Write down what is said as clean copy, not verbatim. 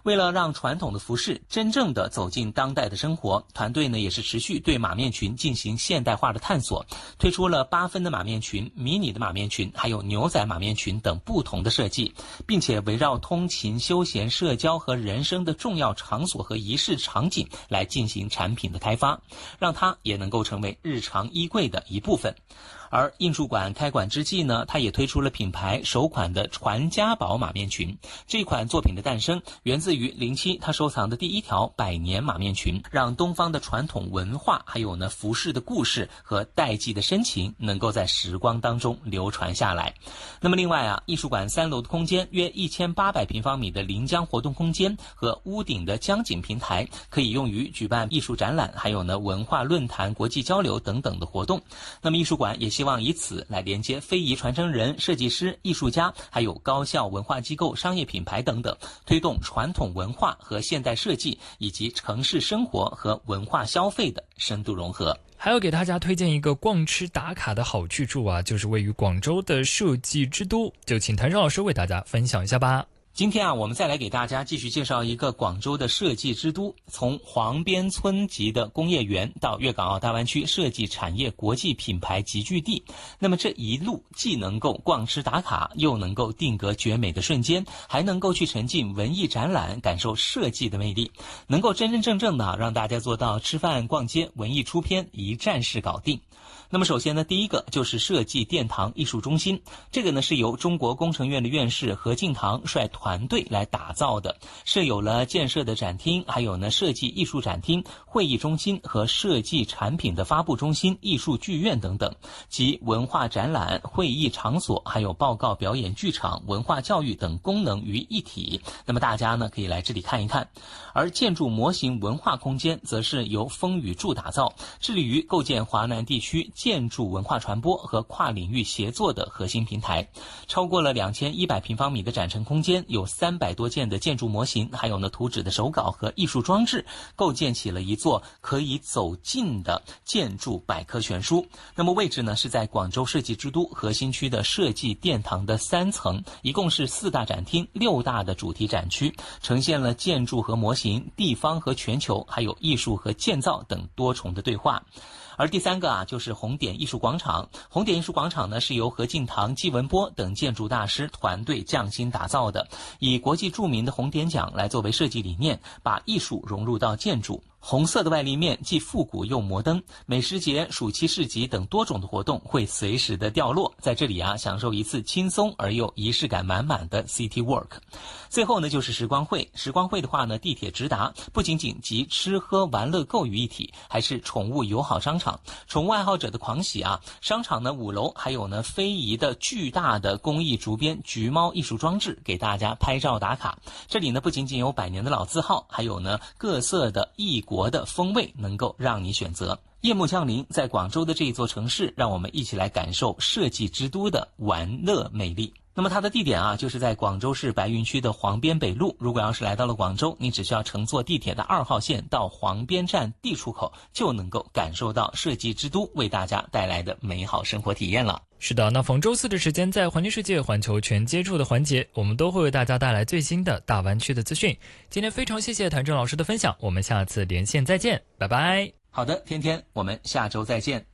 为了让传统的服饰真正的走进当代的生活，团队呢也是持续对马面裙进行现代化的探索，推出了8分的马面裙、迷你的马面裙，还有牛仔马面裙等不同的设计，并且围绕通勤、休闲、社交和人生的重要场所和仪式场景来进行产品的开发，让它也能够成为日常衣柜的一部分。而印书馆开馆之际呢，它也推出了品牌首款的传家宝马面裙。这款作品的诞生源自于07他收藏的第一条100年马面裙，让东方的传统文化还有呢服饰的故事和代际的深情能够在时光当中流传下来。那么另外啊，艺术馆3楼的空间约1800平方米的临江活动空间和屋顶的江景平台，可以用于举办艺术展览，还有呢文化论坛、国际交流等等的活动。那么艺术馆也希望以此来连接非遗传承人、设计师、艺术家，还有高校、文化机构、商业品牌等等，推动传统文化和现代设计以及城市生活和文化消费的深度融合。 还要给大家推荐一个逛吃打卡的好去处啊，就是位于广州的设计之都，就请谭生老师为大家分享一下吧。 今天啊，我们再来给大家继续介绍一个广州的设计之都，从黄边村级的工业园到粤港澳大湾区设计产业国际品牌集聚地。那么这一路既能够逛吃打卡，又能够定格绝美的瞬间，还能够去沉浸文艺展览，感受设计的魅力，能够真真正正的让大家做到吃饭、逛街、文艺出片一站式搞定。那么首先呢，第一个就是设计殿堂艺术中心，这个呢是由中国工程院的院士何敬堂率团队来打造的，设有了建设的展厅，还有呢设计艺术展厅、会议中心和设计产品的发布中心、艺术剧院等等，及文化展览、会议场所，还有报告表演剧场、文化教育等功能于一体。那么大家呢可以来这里看一看。而建筑模型文化空间则是由风雨柱打造，致力于构建华南地区建筑文化传播和跨领域协作的核心平台。超过了2100平方米的展陈空间，有300多件的建筑模型，还有呢图纸的手稿和艺术装置，构建起了一座可以走近的建筑百科全书。那么位置呢是在广州设计之都核心区的设计殿堂的3层，一共是4大展厅、6大的主题展区，呈现了建筑和模型、地方和全球，还有艺术和建造等多重的对话。而第三个啊，就是红点艺术广场。红点艺术广场呢，是由何敬堂、季文波等建筑大师团队匠心打造的，以国际著名的红点奖来作为设计理念，把艺术融入到建筑。红色的外立面既复古又摩登，美食节、暑期市集等多种的活动会随时的掉落，在这里啊，享受一次轻松而又仪式感满满的 City Walk。最后呢，就是时光会。时光会的话呢，地铁直达，不仅仅集吃喝玩乐购于一体，还是宠物友好商场，宠物爱好者的狂喜啊！商场呢5楼还有呢非遗的巨大的工艺竹编橘猫艺术装置，给大家拍照打卡。这里呢不仅仅有100年的老字号，还有呢各色的异国的风味能够让你选择。夜幕降临，在广州的这一座城市，让我们一起来感受设计之都的玩乐魅力。那么它的地点啊，就是在广州市白云区的黄边北路。如果要是来到了广州，你只需要乘坐地铁的2号线到黄边站 D 出口，就能够感受到设计之都为大家带来的美好生活体验了。 是的，那逢周四的时间，在环球世界环球全接触的环节，我们都会为大家带来最新的大湾区的资讯。今天非常谢谢谭正老师的分享，我们下次连线再见，拜拜。 好的，天天，我们下周再见。